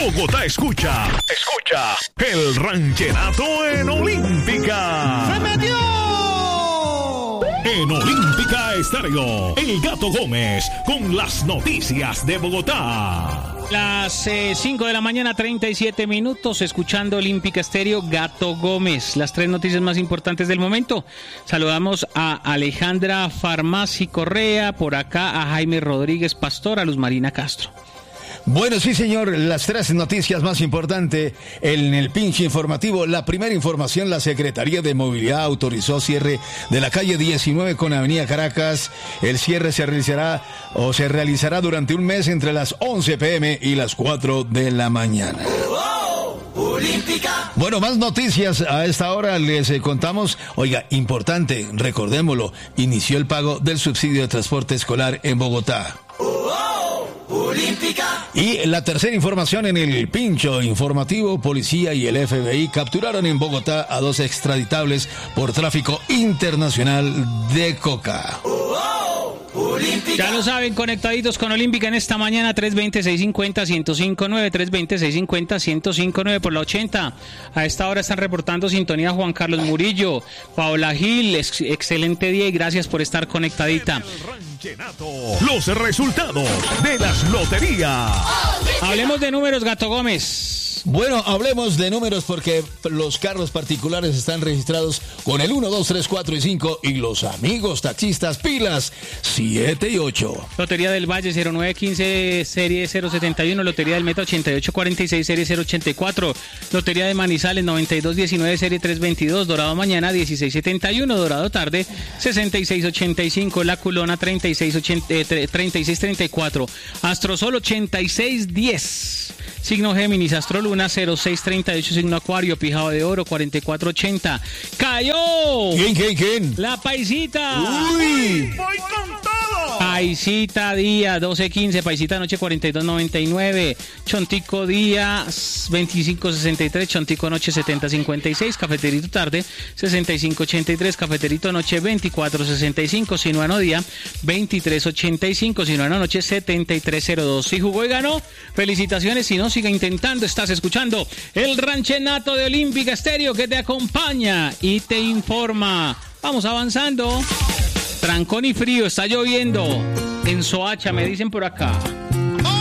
Bogotá escucha el ranchenato en Olímpica. ¡Se metió! En Olímpica Estéreo, El Gato Gómez con las noticias de Bogotá. Las 5 de la mañana, 37 minutos, escuchando Olímpica Estéreo, Gato Gómez. Las 3 noticias más importantes del momento. Saludamos a Alejandra Farmaci Correa, por acá a Jaime Rodríguez Pastor, a Luz Marina Castro. Bueno, sí, señor, las 3 noticias más importantes en el pinche informativo. La primera información, la Secretaría de Movilidad autorizó cierre de la calle 19 con Avenida Caracas. El cierre se realizará durante un mes entre las 11 p.m. y las 4 de la mañana. Olímpica. Bueno, más noticias a esta hora les contamos. Oiga, importante, recordémoslo, inició el pago del subsidio de transporte escolar en Bogotá. Olímpica. Y la tercera información en el pincho informativo, policía y el FBI capturaron en Bogotá a 2 extraditables por tráfico internacional de coca. Ya lo saben, conectaditos con Olímpica en esta mañana, 320-650-1059, 320-650-1059 por la 80. A esta hora están reportando sintonía Juan Carlos Murillo, Paola Gil, excelente día y gracias por estar conectadita. Los resultados de las loterías. Hablemos de números, Gato Gómez. Bueno, hablemos de números porque los carros particulares están registrados con el 1, 2, 3, 4 y 5 y los amigos taxistas pilas 7 y 8. Lotería del Valle 0915 serie 071, Lotería del Meta 8846 serie 084, Lotería de Manizales 9219 serie 322, Dorado mañana 1671, Dorado tarde 6685, La Culona 3634, Astrosol 8610. Signo Géminis, Astro Luna 0638, signo Acuario, Pijado de Oro 4480. ¡Cayó! ¿Quién? La Paisita. ¡Uy! ¡Voy con todo! Paisita día 1215, Paisita noche 4299, Chontico día 2563, Chontico noche 7056, Cafeterito tarde 6583, Cafeterito noche 2465, Sinuano día 2385, Sinuano noche 7302. Si jugó y ganó, felicitaciones. Si no, siga intentando. Estás escuchando el ranchenato de Olímpica Estéreo que te acompaña y te informa. Vamos avanzando. Trancón y frío, está lloviendo en Soacha, me dicen por acá.